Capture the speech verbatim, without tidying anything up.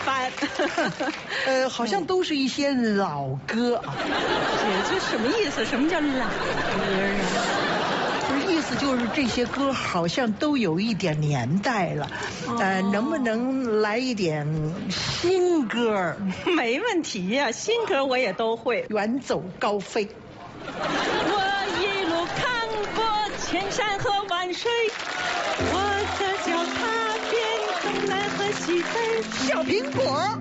般。 呃，好像都是一些老歌啊。 姐，这什么意思？什么叫老歌啊？ 不是，意思就是这些歌好像都有一点年代了，呃，能不能来一点新歌？ 没问题呀，新歌我也都会。 远走高飞。 我一路看过千山和万水，我的脚踏遍东南和西北。 小苹果。